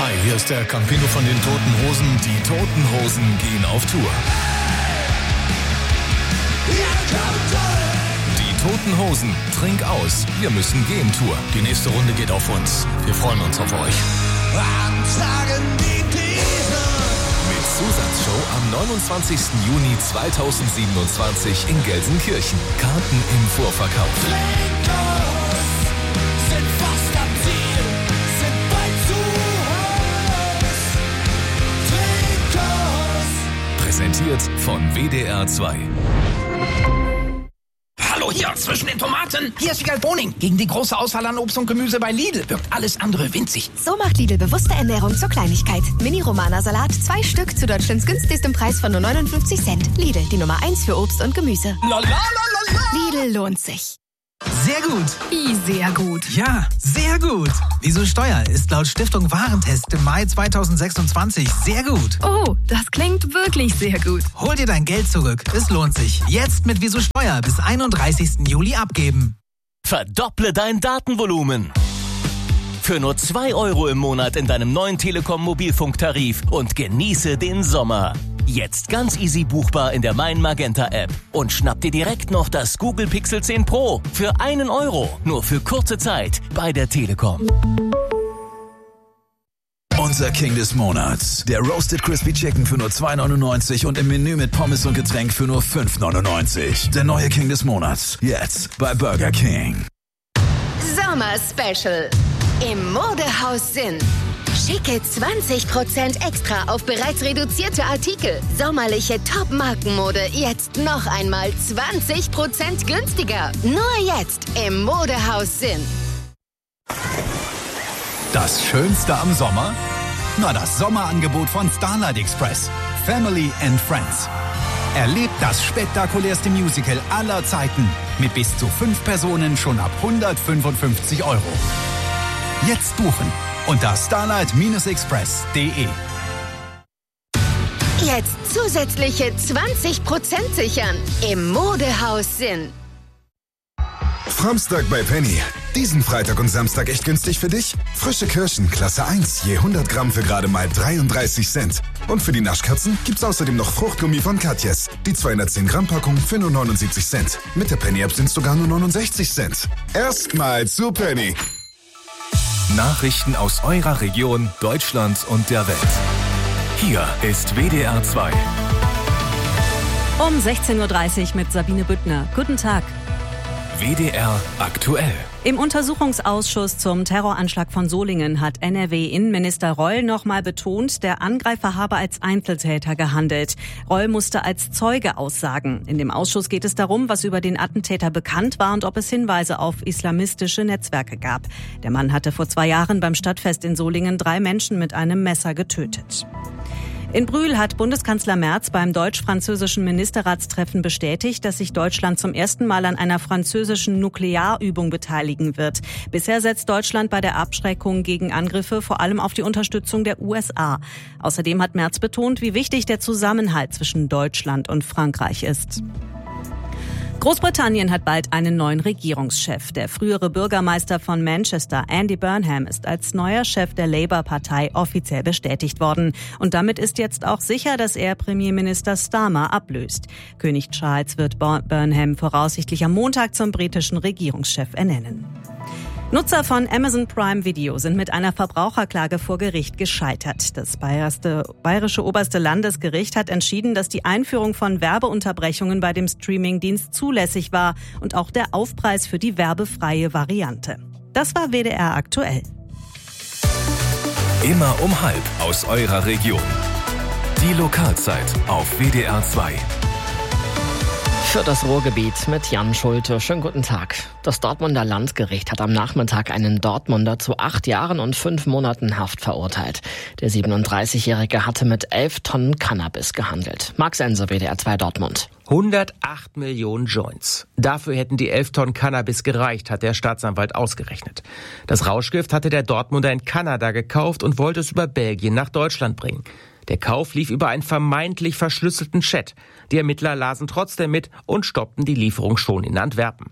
Hi, hier ist der Campino von den Toten Hosen. Die Toten Hosen gehen auf Tour. Die Toten Hosen, trink aus. Wir müssen gehen Tour. Die nächste Runde geht auf uns. Wir freuen uns auf euch. Mit Zusatzshow am 29. Juni 2027 in Gelsenkirchen. Karten im Vorverkauf. Sind fast am Ziel, sind bald zu Haus. Präsentiert von WDR 2. Hallo hier, zwischen den Tomaten. Hier ist Wiegald Boning. Gegen die große Auswahl an Obst und Gemüse bei Lidl wirkt alles andere winzig. So macht Lidl bewusste Ernährung zur Kleinigkeit. Mini-Romana-Salat, 2 Stück zu Deutschlands günstigstem Preis von nur 59 Cent. Lidl, die Nummer 1 für Obst und Gemüse. Lidl lohnt sich. Sehr gut. Wie sehr gut. Ja, sehr gut. Wieso Steuer ist laut Stiftung Warentest im Mai 2026 sehr gut. Oh, das klingt wirklich sehr gut. Hol dir dein Geld zurück. Es lohnt sich. Jetzt mit Wieso Steuer bis 31. Juli abgeben. Verdopple dein Datenvolumen. Für nur 2 € im Monat in deinem neuen Telekom-Mobilfunktarif und genieße den Sommer. Jetzt ganz easy buchbar in der Mein Magenta App. Und schnapp dir direkt noch das Google Pixel 10 Pro für 1 €. Nur für kurze Zeit bei der Telekom. Unser King des Monats. Der Roasted Crispy Chicken für nur 2,99 und im Menü mit Pommes und Getränk für nur 5,99. Der neue King des Monats. Jetzt bei Burger King. Sommer Special. Im Modehaus Sinn. Schicke 20% extra auf bereits reduzierte Artikel. Sommerliche Top-Markenmode jetzt noch einmal 20% günstiger. Nur jetzt im Modehaus Sinn. Das Schönste am Sommer? Na, das Sommerangebot von Starlight Express. Family and Friends. Erlebt das spektakulärste Musical aller Zeiten. Mit bis zu 5 Personen schon ab 155 €. Jetzt buchen unter starlight-express.de. Jetzt zusätzliche 20% sichern im Modehaus Sinn. Framstag bei Penny. Diesen Freitag und Samstag echt günstig für dich? Frische Kirschen, Klasse 1, je 100 Gramm für gerade mal 33 Cent. Und für die Naschkatzen gibt's außerdem noch Fruchtgummi von Katjes. Die 210 Gramm Packung für nur 79 Cent. Mit der Penny-App sind's sogar nur 69 Cent. Erstmal zu Penny. Nachrichten aus eurer Region, Deutschland und der Welt. Hier ist WDR 2. Um 16:30 Uhr mit Sabine Büttner. Guten Tag. WDR aktuell. Im Untersuchungsausschuss zum Terroranschlag von Solingen hat NRW-Innenminister Reul nochmal betont, der Angreifer habe als Einzeltäter gehandelt. Reul musste als Zeuge aussagen. In dem Ausschuss geht es darum, was über den Attentäter bekannt war und ob es Hinweise auf islamistische Netzwerke gab. Der Mann hatte vor 2 Jahren beim Stadtfest in Solingen 3 Menschen mit einem Messer getötet. In Brühl hat Bundeskanzler Merz beim deutsch-französischen Ministerratstreffen bestätigt, dass sich Deutschland zum ersten Mal an einer französischen Nuklearübung beteiligen wird. Bisher setzt Deutschland bei der Abschreckung gegen Angriffe vor allem auf die Unterstützung der USA. Außerdem hat Merz betont, wie wichtig der Zusammenhalt zwischen Deutschland und Frankreich ist. Großbritannien hat bald einen neuen Regierungschef. Der frühere Bürgermeister von Manchester, Andy Burnham, ist als neuer Chef der Labour-Partei offiziell bestätigt worden. Und damit ist jetzt auch sicher, dass er Premierminister Starmer ablöst. König Charles wird Burnham voraussichtlich am Montag zum britischen Regierungschef ernennen. Nutzer von Amazon Prime Video sind mit einer Verbraucherklage vor Gericht gescheitert. Das bayerische oberste Landesgericht hat entschieden, dass die Einführung von Werbeunterbrechungen bei dem Streamingdienst zulässig war und auch der Aufpreis für die werbefreie Variante. Das war WDR aktuell. Immer um 12:30 aus eurer Region. Die Lokalzeit auf WDR 2. Für das Ruhrgebiet mit Jan Schulte. Schönen guten Tag. Das Dortmunder Landgericht hat am Nachmittag einen Dortmunder zu 8 Jahren und 5 Monaten Haft verurteilt. Der 37-Jährige hatte mit 11 Tonnen Cannabis gehandelt. Marc Sense, WDR 2 Dortmund. 108 Millionen Joints. Dafür hätten die 11 Tonnen Cannabis gereicht, hat der Staatsanwalt ausgerechnet. Das Rauschgift hatte der Dortmunder in Kanada gekauft und wollte es über Belgien nach Deutschland bringen. Der Kauf lief über einen vermeintlich verschlüsselten Chat. Die Ermittler lasen trotzdem mit und stoppten die Lieferung schon in Antwerpen.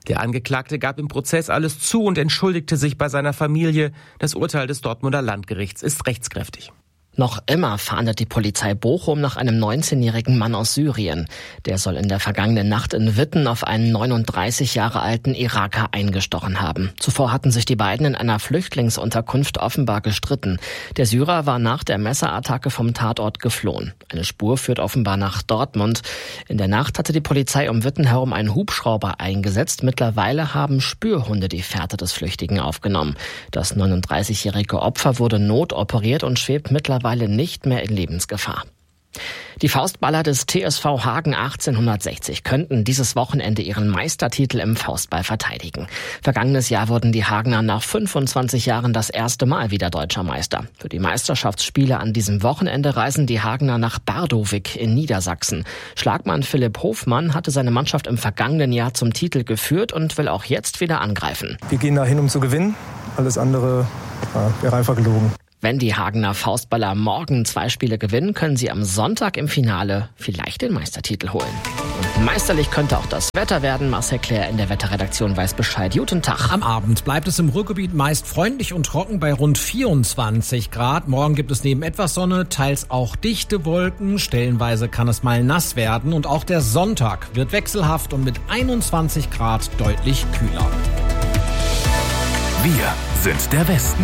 Der Angeklagte gab im Prozess alles zu und entschuldigte sich bei seiner Familie. Das Urteil des Dortmunder Landgerichts ist rechtskräftig. Noch immer fahndet die Polizei Bochum nach einem 19-jährigen Mann aus Syrien. Der soll in der vergangenen Nacht in Witten auf einen 39 Jahre alten Iraker eingestochen haben. Zuvor hatten sich die beiden in einer Flüchtlingsunterkunft offenbar gestritten. Der Syrer war nach der Messerattacke vom Tatort geflohen. Eine Spur führt offenbar nach Dortmund. In der Nacht hatte die Polizei um Witten herum einen Hubschrauber eingesetzt. Mittlerweile haben Spürhunde die Fährte des Flüchtigen aufgenommen. Das 39-jährige Opfer wurde notoperiert und schwebt mittlerweile nicht mehr in Lebensgefahr. Die Faustballer des TSV Hagen 1860 könnten dieses Wochenende ihren Meistertitel im Faustball verteidigen. Vergangenes Jahr wurden die Hagener nach 25 Jahren das erste Mal wieder deutscher Meister. Für die Meisterschaftsspiele an diesem Wochenende reisen die Hagener nach Bardowik in Niedersachsen. Schlagmann Philipp Hofmann hatte seine Mannschaft im vergangenen Jahr zum Titel geführt und will auch jetzt wieder angreifen. Wir gehen dahin, um zu gewinnen. Alles andere wäre einfach gelogen. Wenn die Hagener Faustballer morgen 2 Spiele gewinnen, können sie am Sonntag im Finale vielleicht den Meistertitel holen. Und meisterlich könnte auch das Wetter werden. Marcel Claire in der Wetterredaktion weiß Bescheid. Guten Tag. Am Abend bleibt es im Ruhrgebiet meist freundlich und trocken bei rund 24 Grad. Morgen gibt es neben etwas Sonne teils auch dichte Wolken. Stellenweise kann es mal nass werden. Und auch der Sonntag wird wechselhaft und mit 21 Grad deutlich kühler. Wir sind der Westen.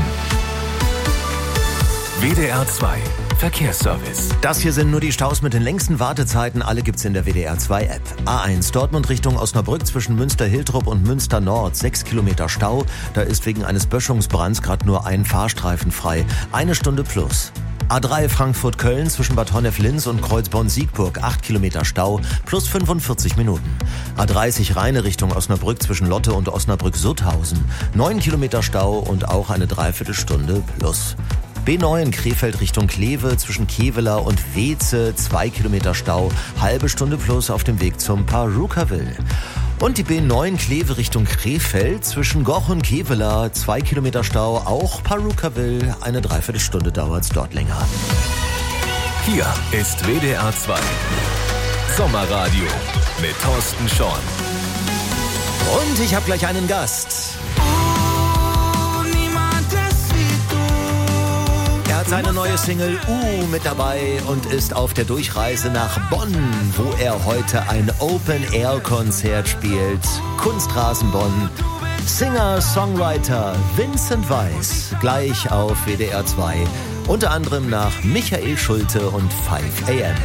WDR 2 Verkehrsservice. Das hier sind nur die Staus mit den längsten Wartezeiten. Alle gibt's in der WDR 2 App. A1 Dortmund Richtung Osnabrück zwischen Münster-Hiltrop und Münster Nord. 6 Kilometer Stau. Da ist wegen eines Böschungsbrands gerade nur ein Fahrstreifen frei. 1 Stunde plus. A3 Frankfurt-Köln zwischen Bad Honnef-Linz und Kreuzborn-Siegburg. 8 Kilometer Stau plus 45 Minuten. A30 Rheine Richtung Osnabrück zwischen Lotte und Osnabrück-Sutthausen. 9 Kilometer Stau und auch eine Dreiviertelstunde plus. B9 Krefeld Richtung Kleve zwischen Kevela und Weze, 2 Kilometer Stau, halbe Stunde plus auf dem Weg zum Parucaville. Und die B9 Kleve Richtung Krefeld zwischen Goch und Kevela, 2 Kilometer Stau, auch Parucaville, eine Dreiviertelstunde dauert's dort länger. Hier ist WDR 2 Sommerradio mit Thorsten Schorn. Und ich habe gleich einen Gast. Er hat seine neue Single mit dabei und ist auf der Durchreise nach Bonn, wo er heute ein Open-Air-Konzert spielt. Kunstrasen Bonn. Singer, Songwriter Vincent Weiss, gleich auf WDR 2. Unter anderem nach Michael Schulte und 5 AM.